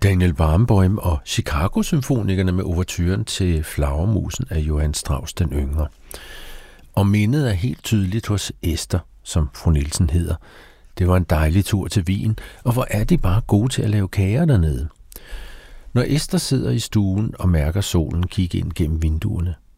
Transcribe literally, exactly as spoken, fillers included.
Daniel Barenboim og Chicago-symfonikerne med ouverturen til Flagermusen af Johann Strauss den yngre. Og mindet er helt tydeligt hos Esther, som fru Nielsen hedder. Det var en dejlig tur til Wien, og hvor er de bare gode til at lave kager dernede. Når Esther sidder i stuen og mærker solen kigge ind gennem vinduerne,